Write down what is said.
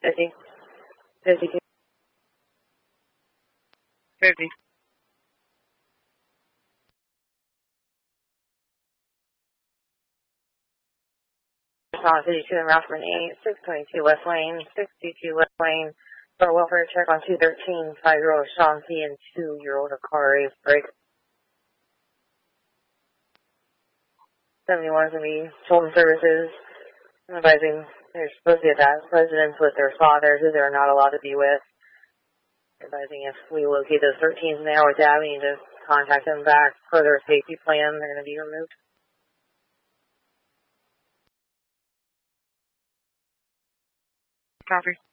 50. 50. 50. Sean 52 and Route 8, 622 West Lane, 62 West Lane. For a welfare check on 213, 5-year-old Sean P. and 2-year-old Akari break. 71 is going to be Children's Services. I'm advising they're supposed to be at residence with their father, who they're not allowed to be with. Advising if we locate those 13s in there with dad, we need to contact them back for their safety plan. They're going to be removed. Copy.